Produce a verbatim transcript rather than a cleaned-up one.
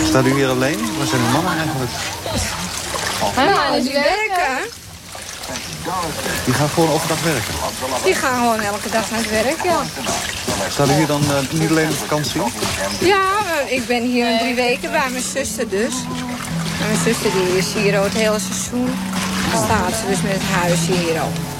Staat u hier alleen? Waar zijn de mannen eigenlijk? Ja, die werken. Die gaan gewoon overdag werken? Die gaan gewoon elke dag naar het werk, ja. Staat u hier dan uh, niet alleen op vakantie? Ja, ik ben hier drie weken bij mijn zuster dus. En mijn zuster die is hier al het hele seizoen. Staat ze dus met het huis hier al.